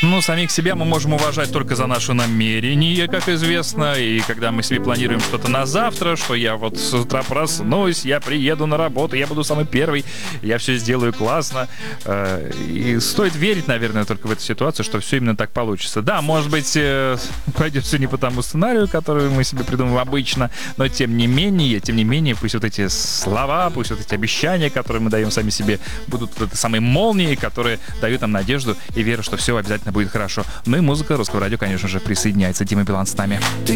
Ну, самих себя мы можем уважать только за наши намерения, как известно. И когда мы себе планируем что-то на завтра, что я вот с утра проснусь, я приеду на работу, я буду самый первый, я все сделаю классно. И стоит верить, наверное, только в эту ситуацию, что все именно так получится. Да, может быть, пойдет все не по тому сценарию, который мы себе придумываем обычно, но тем не менее, пусть вот эти слова, пусть вот эти обещания, которые мы даем сами себе, будут вот этой самой молнией, которые дают нам надежду и веру, что все обязательно будет хорошо. Ну и музыка Русского радио, конечно же, присоединяется. Дима Билан с нами. Ты